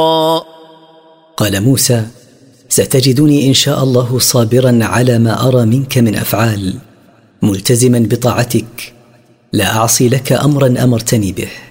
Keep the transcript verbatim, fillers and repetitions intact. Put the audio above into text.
قال موسى: ستجدني إن شاء الله صابرا على ما أرى منك من أفعال، ملتزما بطاعتك، لا أعصي لك أمرا أمرتني به.